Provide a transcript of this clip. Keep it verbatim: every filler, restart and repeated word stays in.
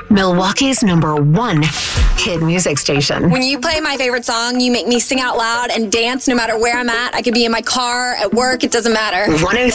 Milwaukee's number one hit music station. When you play my favorite song, you make me sing out loud and dance no matter where I'm at. I could be in my car, at work, it doesn't matter. one oh